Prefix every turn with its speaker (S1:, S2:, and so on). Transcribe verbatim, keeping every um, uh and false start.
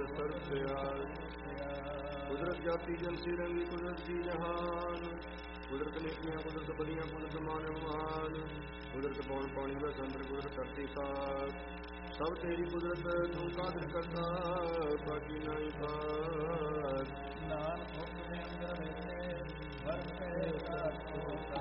S1: ਸਰਬ ਸਿਆਲ। ਕੁਦਰਤ ਜਾਤੀ ਜਨ ਸਿਰੰਗੀ ਕੁਦਰਤ ਦੀ ਜਹਾਨ। ਕੁਦਰਤ ਨੇਕੀਆਂ ਕੁਦਰਤ ਬਲੀਆਂ ਕੁਦਰਤ ਮਾਨ ਮਾਨ। ਕੁਦਰਤ ਪੌਣ ਪਾਣੀ ਦਾ ਸੰਦਰ ਕੁਦਰਤ ਧਰਤੀ ਕਾਲ। ਸਭ ਤੇਰੀ ਕੁਦਰਤ ਤੂੰ ਕਾਦਰ ਕਰਤਾ ਬਾਕੀ ਨਹੀਂ ਪਾ।